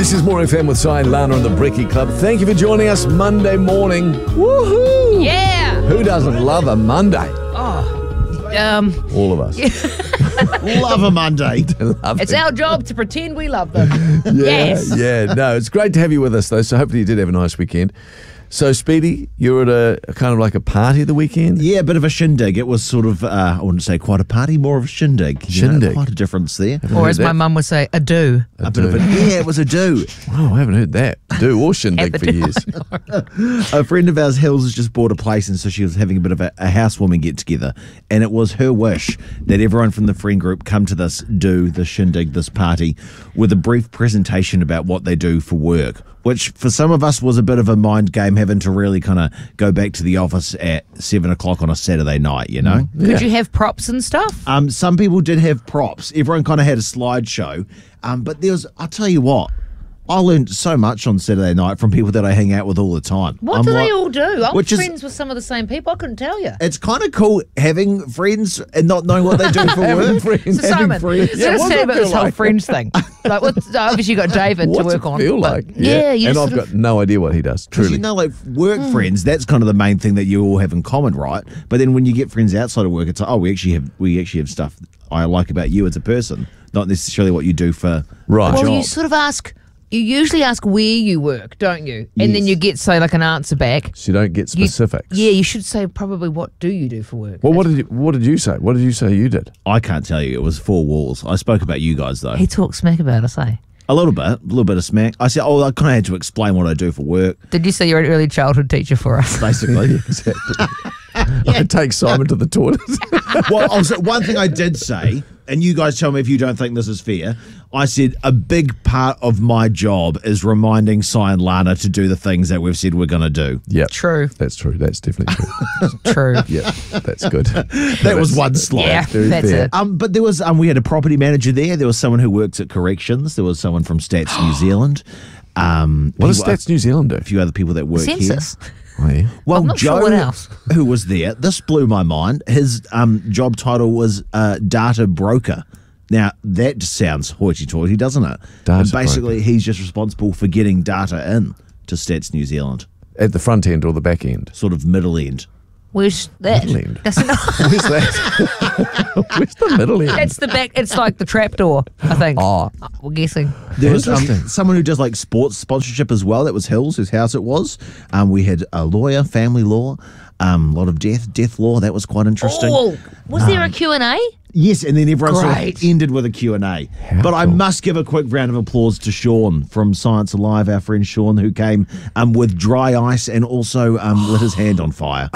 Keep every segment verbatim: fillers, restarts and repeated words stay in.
This is More F M with Si and Lana on the Brekkie Club. Thank you for joining us Monday morning. Woohoo! Yeah! Who doesn't love a Monday? Oh, um, All of us. Love a Monday. Love it's it. our job to pretend we love them. Yeah, Yes. yeah. No, it's great to have you with us, though. So hopefully you did have a nice weekend. So, Speedy, you're at a, a kind of like a party the weekend? Yeah, a bit of a shindig. It was sort of, uh, I wouldn't say quite a party, more of a shindig. You know, Shindig. quite a difference there. Haven't Or heard as my that. mum would say, a do. A, bit of a, yeah, it was a do. Oh, I haven't heard that. Do or shindig At for the years. A friend of ours, Hills, has just bought a place, and so she was having a bit of a, a housewarming get together. And it was her wish that everyone from the friend group come to this do, this shindig, this party, with a brief presentation about what they do for work, which for some of us was a bit of a mind game, having to really kind of go back to the office at seven o'clock on a Saturday night, you know? Could Yeah. you have props and stuff? Um, some people did have props. Everyone kind of had a slideshow. Um, but there was, I'll tell you what, I learned so much on Saturday night from people that I hang out with all the time. What I'm do like- they all do? I'm which is- friends with some of the same people. I couldn't tell you. It's kind of cool having friends and not knowing what they do for Having work. friends. So Simon, friends. yeah, what's just it say about feel this whole like? friends thing. Like, well, obviously you got David What's to work it on. feel but like? Yeah, you and just I've sort got of, no idea what he does, Because truly. you know, like work friends, that's kind of the main thing that you all have in common, right? But then when you get friends outside of work, it's like, oh, we actually have we actually have stuff I like about you as a person, not necessarily what you do for Right. a well, job. you sort of ask. You usually ask where you work, don't you? And then Yes. you get say like an answer back. So you don't get You- specifics. yeah, you should say probably what do you do for work. Well, what did you, what did you say? What did you say you did? I can't tell you. It was four walls. I spoke about you guys, though. He talks smack about us, eh? A little bit. A little bit of smack. I said, oh, I kind of had to explain what I do for work, Did you say you're an early childhood teacher for us? basically. Exactly. I take Simon to the toilet. Well, also, one thing I did say, and you guys tell me if you don't think this is fair, I said a big part of my job is reminding Si and Lana to do the things that we've said we're going to do. Yeah, True. That's true. That's definitely true. True. Yeah, that's good. That was one slide. Yeah, very that's fair. it. Um, but there was um, we had a property manager there. There was someone who works at corrections. There was someone from Stats New Zealand. Um, What does people- Stats New Zealand do? A few other people that work Census. here. Oh, yeah. Well, I'm not Joe, sure what else. who was there, this blew my mind. His um, job title was uh, data broker. Now, that sounds hoity-toity, doesn't it? Data And basically, broker. he's just responsible for getting data in to Stats New Zealand, At the front end or the back end? sort of middle end. Where's that? Middle end. That's, not, Where's that? Where's the middle end? that's the back. It's like the trapdoor, I think. Oh. We're guessing. There was um, Interesting. someone who does like sports sponsorship as well. That was Hills, whose house it was. Um, we had a lawyer, family law, um, a lot of death, death law. That was quite interesting. Oh, was there a Q and A? Yes, and then everyone sort Great. of ended with a Q and A. But I cool. must give a quick round of applause to Sean from Science Alive, our friend Sean, who came um, with dry ice and also um, lit his hand on fire.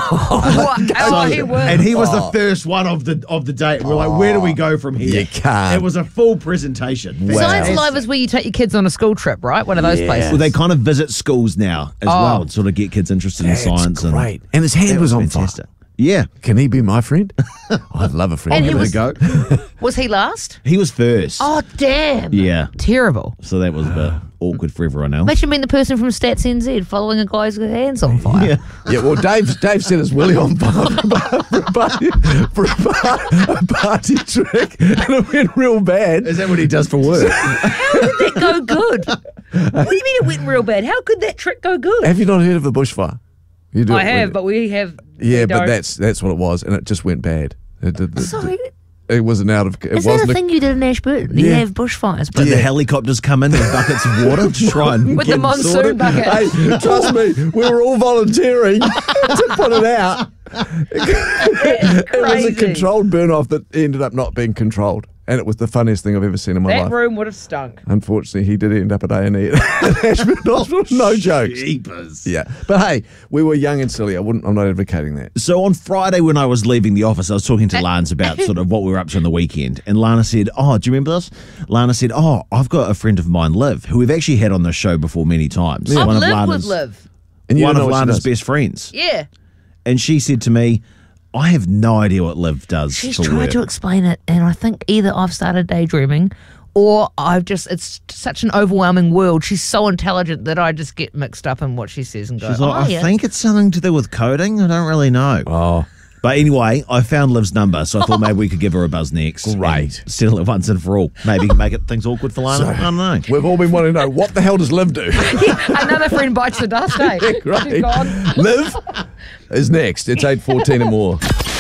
What? Oh, he was. And he was the first one of the of the day. We're like, where do we go from here? You can't. It was a full presentation. Wow. Science Alive is where you take your kids on a school trip, right? One of those places. Well, they kind of visit schools now as Oh. well, and sort of get kids interested in That's science. great. And, And his hand That was on fantastic. fire. Yeah. Can he be my friend? I'd love a friend. And he There we was- go. Was he last? He was first. Oh, damn. Yeah. Terrible. So that was a bit awkward for everyone else. Imagine being the person from Stats N Z following a guy's hands on fire. Yeah. Yeah, well, Dave, Dave set his willy on fire for a party, for a party, a party trick, and it went real bad. Is that what he does for work? How did that go good? What do you mean it went real bad? How could that trick go good? Have you not heard of a bushfire? You do I it have, when- but we have. yeah, we but don't. that's that's what it was, and it just went bad. It, it, it- Sorry, it wasn't out of. It is that wasn't. a a- thing you did in Ashburton? You Yeah. have bushfires, but Did the helicopters come in with buckets of water to try and With get the them monsoon sorted? bucket. Hey, trust me, we were all volunteering to put it out. It was a crazy. controlled burn off that ended up not being controlled, and it was the funniest thing I've ever seen in my that life. room would have stunk. Unfortunately, he did end up at A and E at Ashburton Hospital. No jokes. Jeepers. Yeah, but hey, we were young and silly. I wouldn't. I'm not advocating that. So on Friday when I was leaving the office, I was talking to Lance about sort of what we were up to on the weekend. And Lana said, oh, do you remember this? Lana said, oh, I've got a friend of mine, Liv, who we've actually had on the show before many times. I've One of lived Lana's, with Liv. And you one don't of know what she Lana's does. best friends. Yeah. And she said to me, I have no idea what Liv does She's for tried work. to explain it, and I think either I've started daydreaming or I've just, it's such an overwhelming world. She's so intelligent that I just get mixed up in what she says and go, She's oh, like, I yeah. think it's something to do with coding. I don't really know. Oh, But anyway, I found Liv's number, so I thought maybe we could give her a buzz next. Great. and Settle it once and for all. Maybe make it things awkward for Lana. So, I don't know. We've all been wanting to know, what the hell does Liv do? Another friend bites the dust, eh? She's Great. gone. Liv is next. It's eight fourteen and more.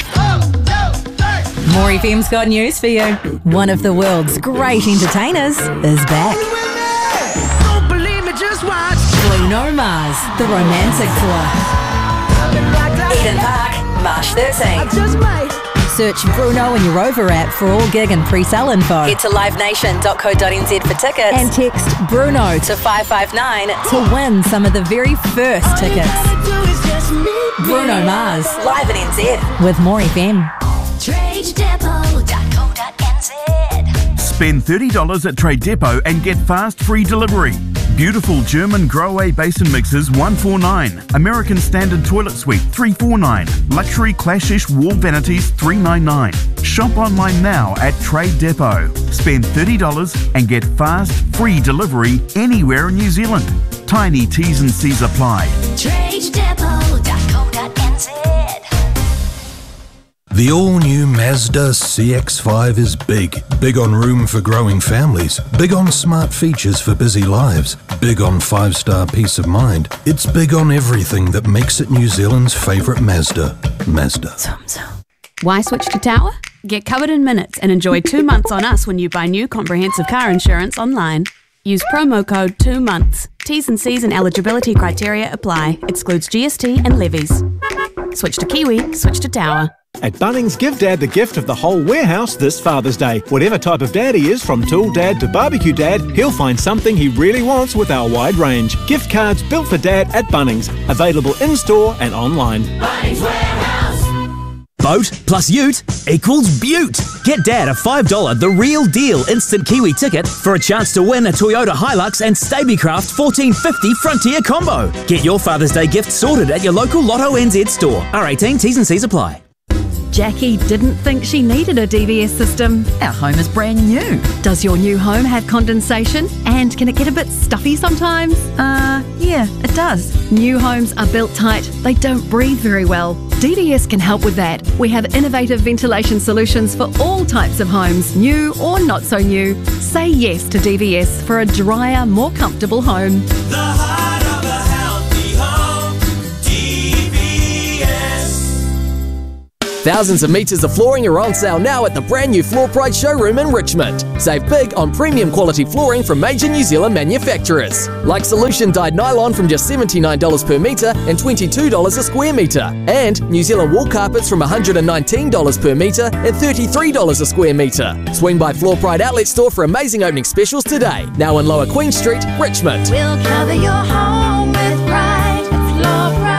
More F M's got news for you. One of the world's great entertainers is back. Don't believe me, just watch. Bruno Mars, the romantic tour. Eden Park, March thirteenth. Just might. Search Bruno in your Rover app for all gig and pre-sale info. Head to live nation dot co dot n z for tickets and text Bruno to five five nine to win some of the very first tickets. Bruno Mars, live at N Z with More F M. trade depot dot co dot n z. Spend thirty dollars at Trade Depot and get fast free delivery. Beautiful German Grow-Away basin mixers one forty-nine. American Standard Toilet Suite three forty-nine. Luxury Clashish wall vanities three ninety-nine. Shop online now at Trade Depot. Spend thirty dollars and get fast free delivery anywhere in New Zealand. Tiny T's and C's apply. trade depot dot co dot n z. The all-new Mazda C X five is big. Big on room for growing families. Big on smart features for busy lives. Big on five-star peace of mind. It's big on everything that makes it New Zealand's favourite Mazda. Mazda. Why switch to Tower? Get covered in minutes and enjoy two months on us when you buy new comprehensive car insurance online. Use promo code two months. T's and C's and eligibility criteria apply. Excludes G S T and levies. Switch to Kiwi, switch to Tower. At Bunnings, give Dad the gift of the whole warehouse this Father's Day. Whatever type of dad he is, from Tool Dad to Barbecue Dad, he'll find something he really wants with our wide range. Gift cards built for Dad at Bunnings. Available in-store and online. Bunnings Warehouse. Boat plus ute equals beaut. Get Dad a five dollars The Real Deal instant Kiwi ticket for a chance to win a Toyota Hilux and Stablecraft fourteen fifty Frontier combo. Get your Father's Day gift sorted at your local Lotto N Z store. R eighteen, T's and C's apply. Jackie didn't think she needed a D V S system. Our home is brand new. Does your new home have condensation? And can it get a bit stuffy sometimes? Uh, yeah, it does. New homes are built tight. They don't breathe very well. D V S can help with that. We have innovative ventilation solutions for all types of homes, new or not so new. Say yes to D V S for a drier, more comfortable home. The heart of a healthy home. D V S. Thousands of metres of flooring are on sale now at the brand new Floor Pride showroom in Richmond. Save big on premium quality flooring from major New Zealand manufacturers. Like Solution dyed nylon from just seventy-nine dollars per metre and twenty-two dollars a square metre. And New Zealand wool carpets from one hundred nineteen dollars per metre and thirty-three dollars a square metre. Swing by Floor Pride Outlet Store for amazing opening specials today. Now in Lower Queen Street, Richmond. We'll cover your home with pride. Floor Pride.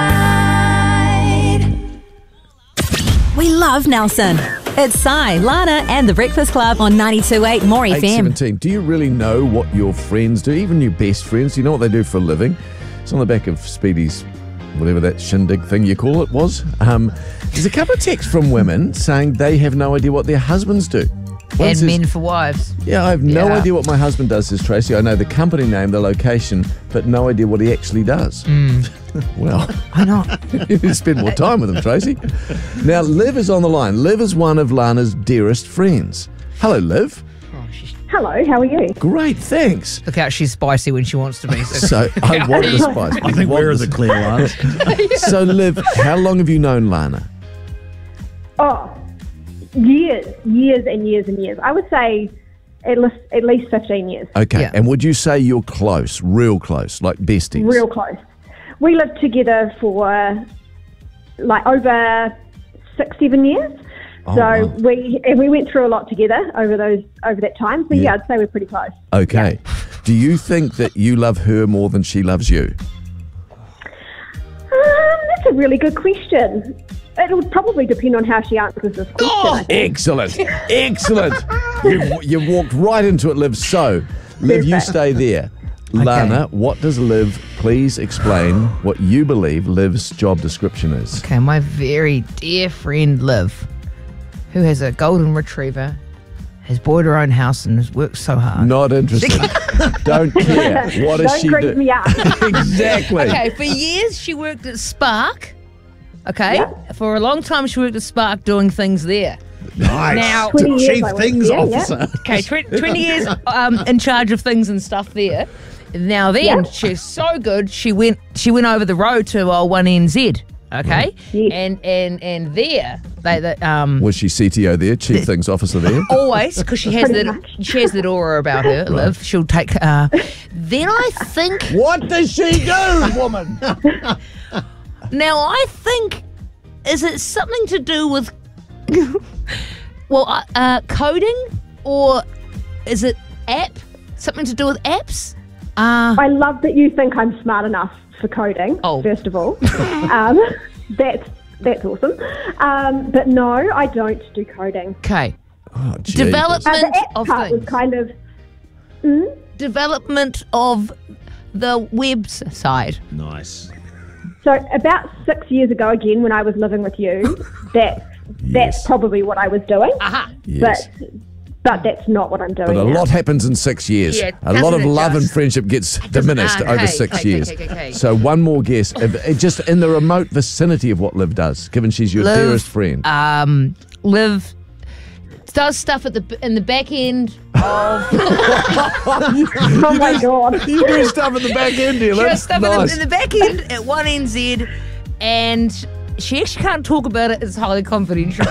We love Nelson. It's Sai, Lana and The Breakfast Club on ninety-two point eight More F M. eight seventeen. Do you really know what your friends do, even your best friends? Do you know what they do for a living? It's on the back of Speedy's, whatever that shindig thing you call it was. Um, there's a couple of texts from women saying they have no idea what their husbands do. One And says, men for wives. Yeah, I have no Yeah. idea what my husband does, says Tracy. I know the company name, the location, but no idea what he actually does. Mm. Well, why not? You need to spend more time with him, Tracy. Now, Liv is on the line. Liv is one of Lana's dearest friends. Hello, Liv. Hello, how are you? Great, thanks. Look out, she's spicy when she wants to be. So I want the spice. I think we're the clear ones. So, Liv, how long have you known Lana? Oh, years, years and years and years. I would say at least at least fifteen years. Okay, Yeah. and would you say you're close, real close, like besties? Real close. We lived together for like over six, seven years. Oh, so wow. we and we went through a lot together over those over that time. So yeah, Yeah. I'd say we're pretty close. Okay. Do you think that you love her more than she loves you? Um, that's a really good question. It'll probably depend on how she answers this question. I think. Excellent. Excellent. You've, you've walked right into it, Liv. So, Liv, you Perfect. stay there. Lana, what does Liv, please explain what you believe Liv's job description is? Okay, my very dear friend Liv, who has a golden retriever, has bought her own house and has worked so hard. Not interested. Don't care. What does Don't she creep do? me up. Exactly. Okay, for years she worked at Spark Okay, for a long time she worked at Spark doing things there. Nice. Now, The Chief Things Officer. Okay, tw- twenty years um, in charge of things and stuff there. Now then, Yeah. she's so good. She went. She went over the road to uh, one N Z. Okay, and and and there they, they um Was she C T O there, Chief Things Officer there? always because she has that she has that aura about her. Liv, she'll take. Uh, then I think. What does she do, woman? Now I think, is it something to do with, well, uh, uh, coding, or is it app? Something to do with apps? Uh, I love that you think I'm smart enough for coding, Oh. first of all. um, that's that's awesome. Um, but no, I don't do coding. Okay. Oh, Development Uh, the app of part was things. kind of... Mm? Development of the website. Nice. So about six years ago, again, when I was living with you, that that's probably what I was doing. Aha. Yes. But but that's not what I'm doing But a now. lot happens in six years. Yeah, a lot of doesn't it love and just? friendship gets diminished ah, over okay, six okay, years. okay, okay, okay. So one more guess, If- if just in the remote vicinity of what Liv does, given she's your Liv, dearest friend. Um, Liv does stuff at the in the back end of. Oh my god! You do stuff at the back end, dear She Liv. does stuff in, Nice. the, in the back end at one N Z, and she actually can't talk about it. It's highly confidential.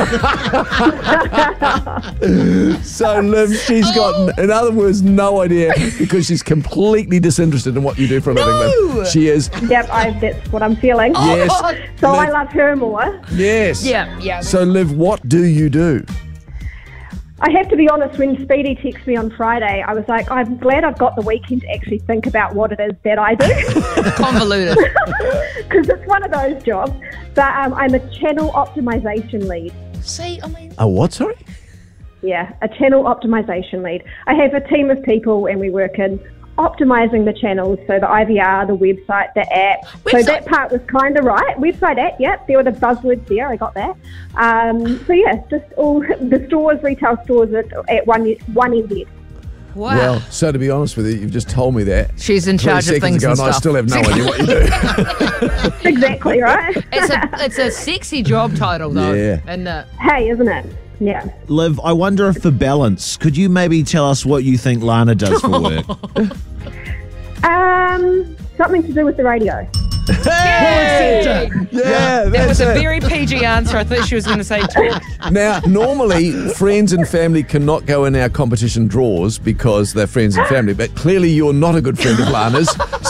So Liv, she's got, in other words, no idea because she's completely disinterested in what you do for a living, Liv. She is. Yep, I, that's what I'm feeling. Yes. So I Liv- love her more. Yes. Yeah, yeah. So Liv, what do you do? I have to be honest, when Speedy texted me on Friday, I was like, I'm glad I've got the weekend to actually think about what it is that I do. Convoluted. Because it's one of those jobs. But um, I'm a channel optimization lead. See, I mean. A what, sorry? Yeah, a channel optimization lead. I have a team of people and we work in optimizing the channels, so the I V R, the website, the app. So Website. that part was kind of right. Website, app, yep, there were the buzzwords there, I got that. Um, so yeah, just all the stores, retail stores at, at one, one N Z. Wow. Well, so to be honest with you, you've just told me that. She's in three charge of seconds things ago, and and I stuff. still have no idea what you do. Exactly, right? It's a it's a sexy job title though. Yeah. And uh, Hey, isn't it? Yeah. Liv, I wonder if for balance, could you maybe tell us what you think Lana does for work? Um, something to do with the radio. Hey! Yeah, that that's was a it. very P G answer. I thought she was going to say talk. Now, normally, friends and family cannot go in our competition draws because they're friends and family, but clearly you're not a good friend of Lana's.